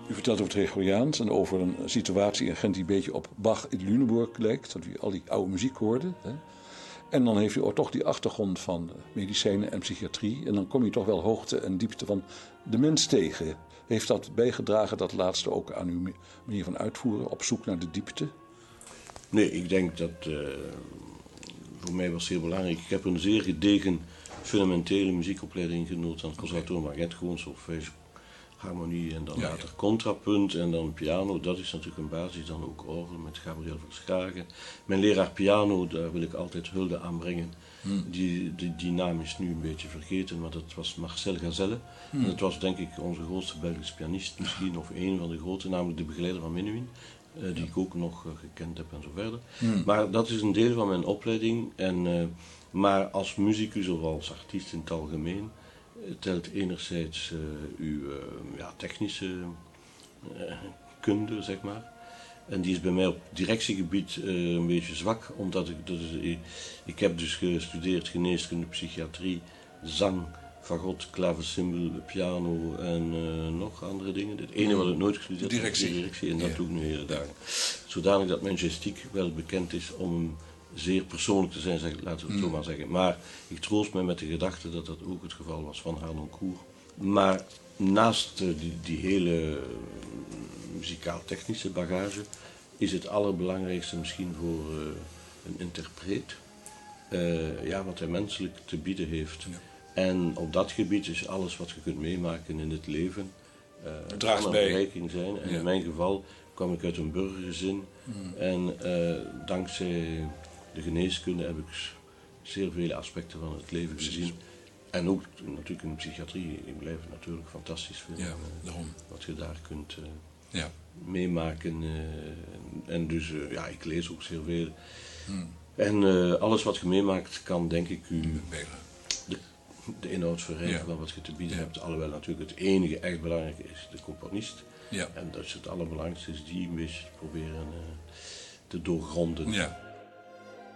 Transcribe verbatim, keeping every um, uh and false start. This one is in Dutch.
U vertelt over het Gregoriaans en over een situatie in Gent die een beetje op Bach in Lüneburg lijkt. Dat u al die oude muziek hoorde. Hè. En dan heeft u ook toch die achtergrond van medicijnen en psychiatrie. En dan kom je toch wel hoogte en diepte van de mens tegen. Heeft dat bijgedragen, dat laatste, ook aan uw manier van uitvoeren, op zoek naar de diepte? Nee, ik denk dat uh, voor mij was heel belangrijk. Ik heb een zeer gedegen fundamentele muziekopleiding genoten aan het Conservatorium Magnet, gewoon solfège, harmonie en dan Ja, later ja. contrapunt en dan piano. Dat is natuurlijk een basis, dan ook orgel met Gabriel Verschagen. Mijn leraar piano, daar wil ik altijd hulde aan brengen. Hmm. Die, die, die naam is nu een beetje vergeten, maar dat was Marcel Gazelle. Hmm. En dat was denk ik onze grootste Belgische pianist, misschien of een van de grote, namelijk de begeleider van Menuhin. Uh, die ik ook nog uh, gekend heb en zo verder. Hmm. Maar dat is een deel van mijn opleiding. En, uh, maar als muzikus of als artiest in het algemeen uh, telt enerzijds uh, uw uh, ja, technische uh, kunde, zeg maar. En die is bij mij op directiegebied uh, een beetje zwak, omdat ik, dat is, ik, ik heb dus gestudeerd geneeskunde, psychiatrie, zang, fagot, klavecimbal, piano en uh, nog andere dingen. Het ene wat ik nooit gestudeerd heb, directie. is de directie en dat Ja. doe ik nu hele dagen. Zodanig dat mijn gestiek wel bekend is om zeer persoonlijk te zijn, zeg, laten we het mm. zo maar zeggen. Maar ik troost mij met de gedachte dat dat ook het geval was van Harnoncourt. Maar naast uh, die, die hele uh, muzikaal-technische bagage is het allerbelangrijkste misschien voor uh, een interpreet uh, ja, wat hij menselijk te bieden heeft. Ja. En op dat gebied is alles wat je kunt meemaken in het leven uh, draagt kan een bij. verrijking zijn. En ja. in mijn geval kwam ik uit een burgergezin mm. en uh, dankzij de geneeskunde heb ik zeer vele aspecten van het leven Precies. gezien. En ook natuurlijk in de psychiatrie. Ik blijf het natuurlijk fantastisch vinden. Ja, daarom. Wat je daar kunt uh, ja. meemaken. Uh, en dus uh, ja, ik lees ook zeer veel. Mm. En uh, alles wat je meemaakt kan denk ik u de, de inhoud verrijken ja. van wat je te bieden ja. hebt. Alhoewel natuurlijk het enige echt belangrijke is de componist. Ja. En dat is het allerbelangrijkste is die een beetje proberen uh, te doorgronden. Ja.